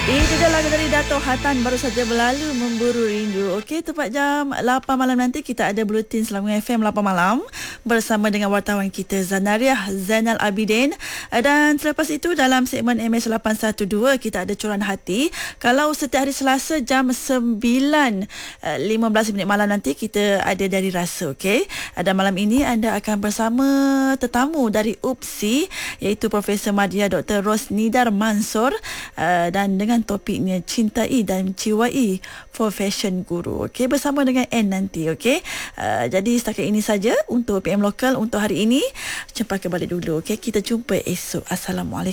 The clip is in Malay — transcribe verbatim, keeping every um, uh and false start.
Itu dia lagu dari Dato' Hatan, baru saja berlalu, Memburu Rindu. Okey, tepat jam lapan malam nanti kita ada Bulletin Selangor F M lapan malam bersama dengan wartawan kita Zanariah Zainal Abidin. Dan selepas itu dalam segmen M S lapan satu dua kita ada Curahan Hati. Kalau setiap hari Selasa jam sembilan lima belas minit malam nanti kita ada Dari Rasa. Okey. Dan malam ini anda akan bersama tetamu dari U P S I iaitu Profesor Madya Doktor Rosnidar Mansor dan dengan topiknya Cintai dan Jiwai Profession Guru. Okey, bersama dengan N nanti. Okey. Uh, jadi setakat ini saja untuk P M Lokal untuk hari ini. Jumpa kembali dulu. Okey, kita jumpa esok. Assalamualaikum.